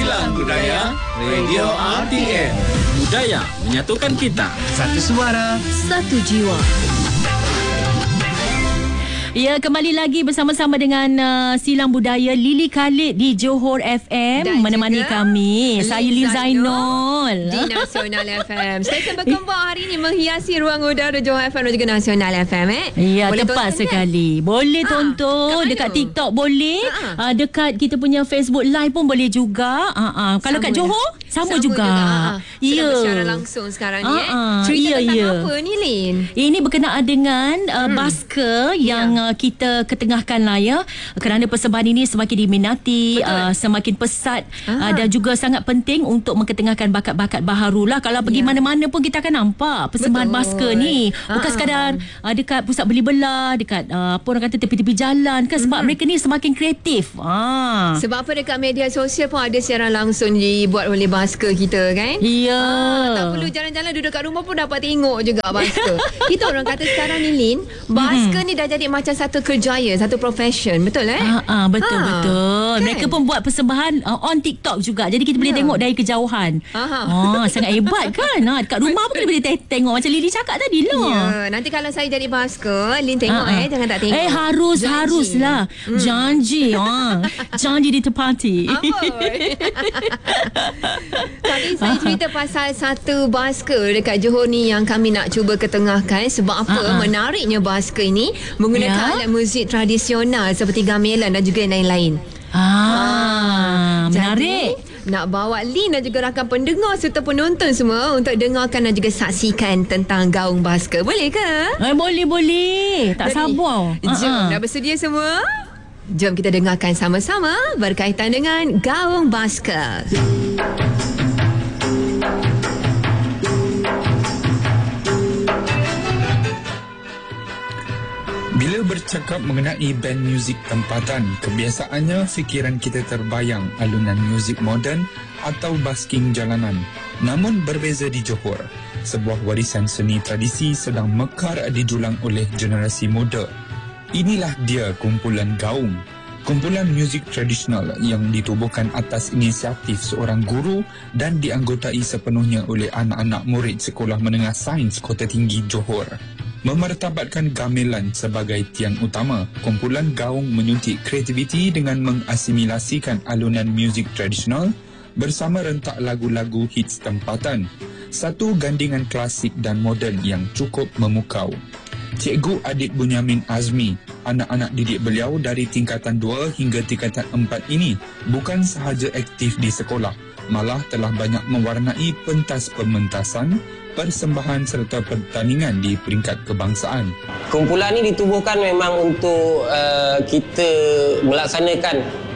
Silang Budaya Radio RTM. Budaya menyatukan kita. Satu suara, satu jiwa. Ya, kembali lagi bersama-sama dengan Silang Budaya Lily Khalid di Johor FM dan menemani kami. Saya Lin Zainul di Nasional FM. Stesen berkembang hari ini menghiasi ruang udara Johor FM dan juga Nasional FM. Ya, tepat sekali. Boleh tonton dekat TikTok boleh. Dekat kita punya Facebook Live pun boleh juga. Kalau kat Johor sama juga. Ya. Secara langsung sekarang ni. Cerita tentang apa ni, Lin? Ini berkenaan dengan basker yang kita ketengahkan lah ya, kerana persembahan ini semakin diminati, semakin pesat dan juga sangat penting untuk mengketengahkan bakat-bakat baharu lah. Kalau pergi mana-mana pun kita akan nampak persembahan basker ni, bukan sekadar dekat pusat beli belah, dekat apa orang kata tepi-tepi jalan kan, sebab mereka ni semakin kreatif. Sebab apa, dekat media sosial pun ada siaran langsung dibuat oleh basker kita kan. Ya. Tak perlu jalan-jalan, duduk kat rumah pun dapat tengok juga basker. Kita orang kata sekarang ni, Lin, basker ni dah jadi macam satu kerjaya, satu profession, betul betul. Kan? Mereka pun buat persembahan on TikTok juga. Jadi kita boleh tengok dari kejauhan. Sangat hebat kan. Dekat rumah pun kita boleh tengok macam Lily cakap tadi lah. Ya, nanti kalau saya jadi basker, Lin tengok jangan tak tengok. Haruslah. Janji. Janji ditepati. Tadi saya cerita pasal satu basker dekat Johor ni yang kami nak cuba ketengahkan. Sebab apa? Menariknya basker ini menggunakan alat muzik tradisional seperti gamelan dan juga yang lain-lain. Menarik. Jadi, nak bawa Lin dan juga rakan pendengar serta penonton semua untuk dengarkan dan juga saksikan tentang gaung basker. Boleh ke? Boleh. Tak sabar. Jom, dah bersedia semua? Jom kita dengarkan sama-sama berkaitan dengan gaung basker. Bila bercakap mengenai band muzik tempatan, kebiasaannya fikiran kita terbayang alunan muzik moden atau basking jalanan. Namun berbeza di Johor, sebuah warisan seni tradisi sedang mekar didulang oleh generasi muda. Inilah dia kumpulan gaung. Kumpulan muzik tradisional yang ditubuhkan atas inisiatif seorang guru dan dianggotai sepenuhnya oleh anak-anak murid Sekolah Menengah Sains Kota Tinggi Johor. Memartabatkan gamelan sebagai tiang utama, kumpulan gaung menyuntik kreativiti dengan mengasimilasikan alunan muzik tradisional bersama rentak lagu-lagu hits tempatan. Satu gandingan klasik dan moden yang cukup memukau. Cikgu Adib Bunyamin Azmi, anak-anak didik beliau dari tingkatan 2 hingga tingkatan 4 ini bukan sahaja aktif di sekolah, malah telah banyak mewarnai pentas pementasan, persembahan serta pertandingan di peringkat kebangsaan. Kumpulan ini ditubuhkan memang untuk kita melaksanakan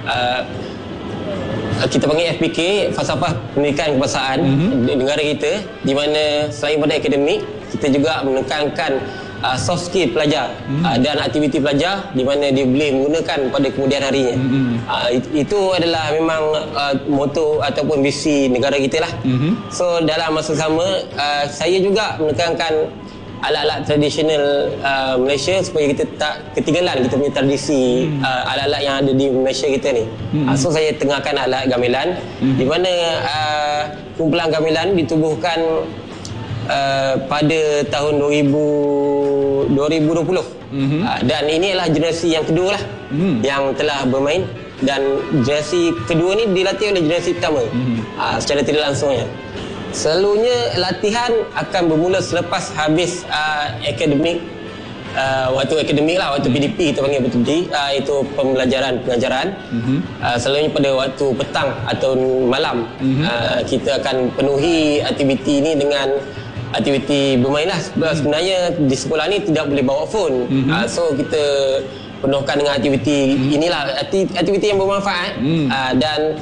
kita panggil FPK, Falsafah Pendidikan Kebangsaan negara kita, di mana selain pada akademik, kita juga menekankan soft skill pelajar dan aktiviti pelajar di mana dia boleh menggunakan pada kemudian harinya. Itu adalah memang moto ataupun visi negara kita lah. So dalam masa sama, saya juga menekankan alat-alat tradisional Malaysia supaya kita tak ketinggalan kita punya tradisi alat-alat yang ada di Malaysia kita ni. So saya tengahkan alat gamelan di mana kumpulan gamelan ditubuhkan pada tahun 2020 dan ini adalah generasi yang kedua lah yang telah bermain, dan generasi kedua ni dilatih oleh generasi pertama secara tidak langsungnya. Selalunya latihan akan bermula selepas habis akademik, waktu akademik lah, waktu PDP kita panggil betul-betul, itu pengajaran. Selalunya pada waktu petang atau malam kita akan penuhi aktiviti ini dengan aktiviti bermain lah. Sebenarnya di sekolah ni tidak boleh bawa phone, so kita penuhkan dengan aktiviti inilah, aktiviti yang bermanfaat. Dan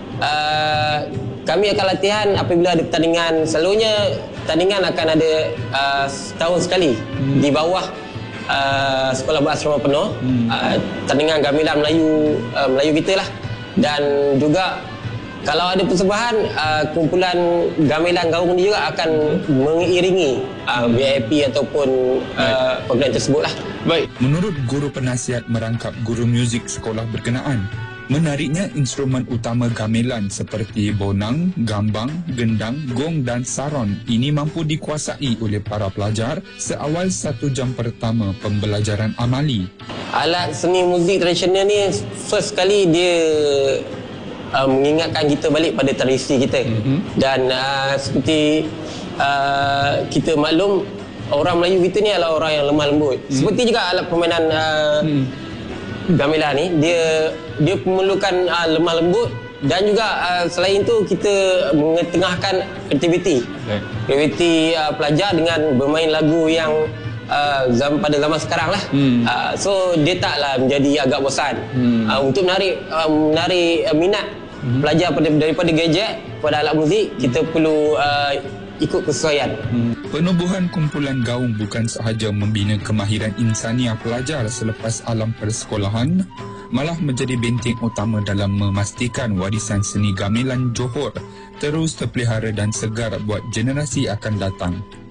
kami akan latihan apabila ada pertandingan. Selalunya pertandingan akan ada setahun sekali di bawah sekolah berasrama penuh, pertandingan gamelan Melayu kita lah. Dan juga kalau ada persembahan, kumpulan gamelan gaung ni juga akan mengiringi VIP ataupun program tersebut lah. Baik, menurut guru penasihat merangkap guru muzik sekolah berkenaan, Menariknya, instrumen utama gamelan seperti bonang, gambang, gendang, gong dan saron ini mampu dikuasai oleh para pelajar seawal 1 jam pertama pembelajaran amali. Alat seni muzik tradisional ni first kali dia mengingatkan kita balik pada tradisi kita. Dan seperti kita maklum, orang Melayu kita ni adalah orang yang lemah lembut. Seperti juga alat permainan gamelan ni, dia memerlukan lemah lembut. Dan juga selain itu kita mengetengahkan aktiviti pelajar dengan bermain lagu yang pada zaman sekarang lah. So dia taklah menjadi agak bosan. Untuk menarik minat pelajar daripada gadget pada alat muzik, kita perlu ikut kesesuaian. Penubuhan kumpulan gaung bukan sahaja membina kemahiran insaniah pelajar selepas alam persekolahan, malah menjadi benteng utama dalam memastikan warisan seni gamelan Johor terus terpelihara dan segar buat generasi akan datang.